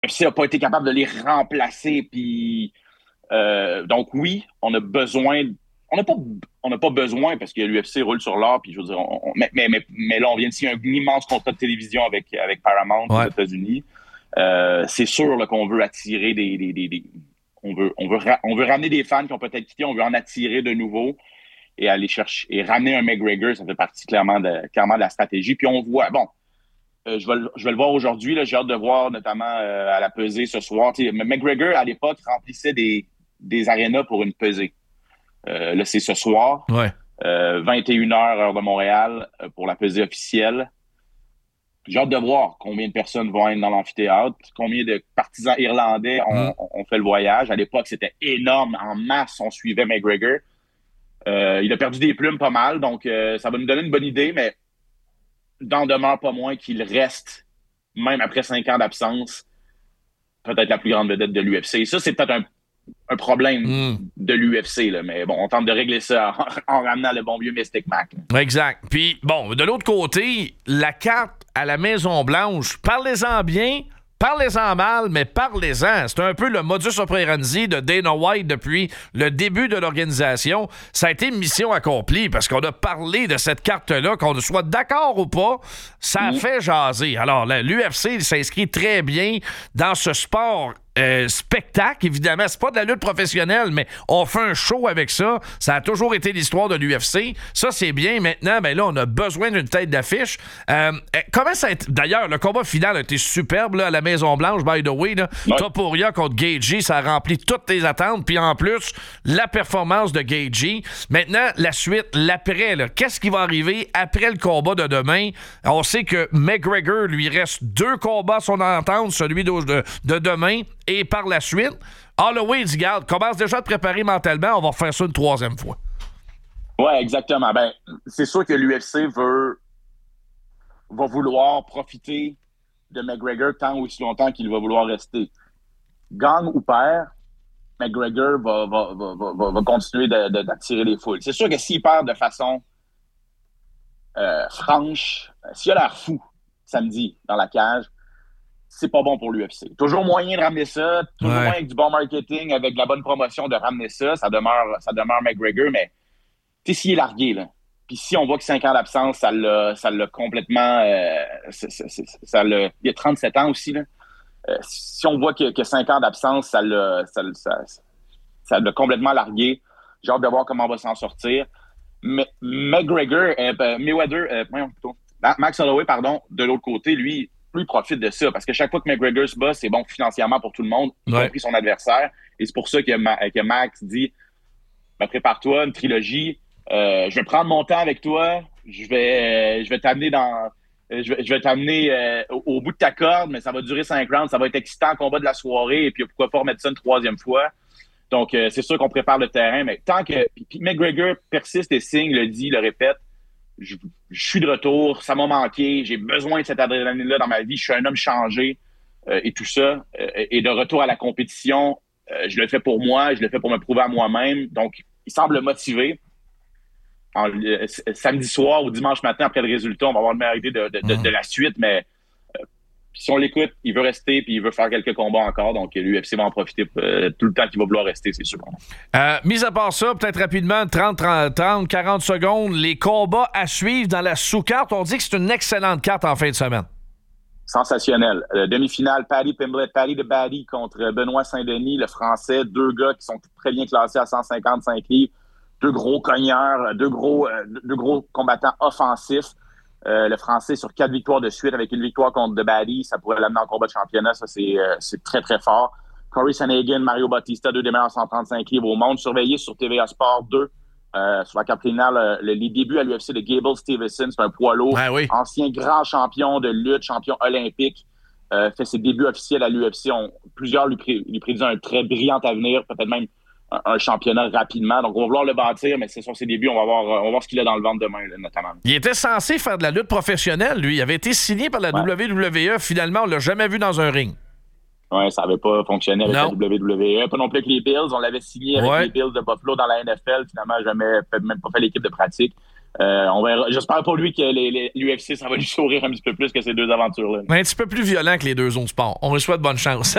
l'UFC n'a pas été capable de les remplacer. Puis, donc oui, on a besoin. On n'a pas besoin parce que l'UFC roule sur l'or. Puis je veux dire, mais là, on vient de signer un immense contrat de télévision avec Paramount aux États-Unis. C'est sûr là, qu'on veut attirer on veut ramener des fans qui ont peut-être quitté. On veut en attirer de nouveaux et aller chercher et ramener un McGregor. Ça fait partie clairement de la stratégie. Puis on voit, bon. Je vais le voir aujourd'hui. Là, j'ai hâte de voir, notamment à la pesée ce soir. T'sais, McGregor, à l'époque, remplissait des arénas pour une pesée. Là, c'est ce soir. Ouais. 21h, heure de Montréal, pour la pesée officielle. J'ai hâte de voir combien de personnes vont être dans l'amphithéâtre, combien de partisans irlandais ont fait le voyage. À l'époque, c'était énorme. En masse, on suivait McGregor. Il a perdu des plumes pas mal, donc ça va nous donner une bonne idée, mais d'en demeure pas moins qu'il reste, même après 5 ans d'absence, peut-être la plus grande vedette de l'UFC. Ça, c'est peut-être un problème de l'UFC, là, mais bon, on tente de régler ça en ramenant le bon vieux Mystic Mac. Exact. Puis, bon, de l'autre côté, la carte à la Maison-Blanche, parlez-en bien, parlez-en mal, mais parlez-en. C'est un peu le modus operandi de Dana White depuis le début de l'organisation. Ça a été mission accomplie parce qu'on a parlé de cette carte-là, qu'on soit d'accord ou pas, ça a fait jaser. Alors, l'UFC s'inscrit très bien dans ce sport spectacle, évidemment. C'est pas de la lutte professionnelle, mais on fait un show avec ça. Ça a toujours été l'histoire de l'UFC. Ça, c'est bien. Maintenant, ben là, on a besoin d'une tête d'affiche. Comment ça a été? D'ailleurs, le combat final a été superbe là, à la Maison-Blanche, by the way. Là. Ouais. Topuria contre Gaethje, ça a rempli toutes tes attentes. Puis en plus, la performance de Gaethje. Maintenant, la suite, l'après. Là. Qu'est-ce qui va arriver après le combat de demain? On sait que McGregor, lui reste 2 combats à son entente, celui de demain. Et par la suite, Holloway dit, garde, commence déjà à te préparer mentalement, on va faire ça une 3e fois. Oui, exactement. Ben, c'est sûr que l'UFC va vouloir profiter de McGregor tant ou aussi longtemps qu'il va vouloir rester. Gagne ou perd, McGregor va continuer d'attirer les foules. C'est sûr que s'il perd de façon franche, s'il a l'air fou samedi dans la cage, c'est pas bon pour l'UFC. Toujours moyen de ramener ça, toujours moyen avec du bon marketing, avec de la bonne promotion de ramener ça. Ça demeure McGregor, mais tu sais, s'il est largué, là. Puis si on voit que 5 ans d'absence, ça l'a complètement... il y a 37 ans aussi, là. Si on voit que 5 ans d'absence, ça l'a complètement largué. J'ai hâte de voir comment on va s'en sortir. Mais McGregor, Max Holloway, pardon, de l'autre côté, lui profite de ça, parce que chaque fois que McGregor se bat, c'est bon financièrement pour tout le monde, y compris son adversaire, et c'est pour ça que Max dit prépare-toi, une trilogie, je vais prendre mon temps avec toi, je vais t'amener je vais t'amener au bout de ta corde, mais ça va durer 5 rounds, ça va être excitant, combat de la soirée, et puis pourquoi pas remettre ça une 3e fois. Donc c'est sûr qu'on prépare le terrain, mais tant que puis McGregor persiste et signe, le dit, le répète, je suis de retour, ça m'a manqué, j'ai besoin de cette adrénaline-là dans ma vie, je suis un homme changé et tout ça. Et de retour à la compétition, je le fais pour moi, je le fais pour me prouver à moi-même. Donc, il semble motivé. Samedi soir ou dimanche matin, après le résultat, on va avoir une meilleure idée de la suite, mais si on l'écoute, il veut rester puis il veut faire quelques combats encore. Donc, l'UFC va en profiter tout le temps qu'il va vouloir rester, c'est sûr. Mis à part ça, peut-être rapidement, 30, 40 secondes, les combats à suivre dans la sous-carte. On dit que c'est une excellente carte en fin de semaine. Sensationnel. Demi-finale, Paddy Pimblett, Paddy the Baddy contre Benoît Saint-Denis, le Français. 2 gars qui sont très bien classés à 155 livres. 2 gros cogneurs, 2 gros combattants offensifs. Le Français sur 4 victoires de suite avec une victoire contre The Baddy, ça pourrait l'amener en combat de championnat, ça c'est très très fort. Corey Sandhagen, Mario Bautista, 2 des meilleurs 135 livres au monde, surveillé sur TVA Sport 2 sur la carte préliminaire, les débuts à l'UFC de Gable Stevenson, c'est un poids lourd, ancien grand champion de lutte, champion olympique, fait ses débuts officiels à l'UFC. Plusieurs lui prédisent un très brillant avenir, peut-être même un championnat rapidement. Donc, on va vouloir le bâtir, mais c'est sur ses débuts. On va voir ce qu'il a dans le ventre demain, là, notamment. Il était censé faire de la lutte professionnelle, lui. Il avait été signé par la WWE. Finalement, on l'a jamais vu dans un ring. Oui, ça n'avait pas fonctionné avec la WWE. Pas non plus avec les Bills. On l'avait signé avec les Bills de Buffalo dans la NFL. Finalement, même pas fait l'équipe de pratique. On verra. J'espère pour lui que l'UFC, ça va lui sourire un petit peu plus que ces 2 aventures-là. Un petit peu plus violent que les 2 autres sports. On lui souhaite bonne chance.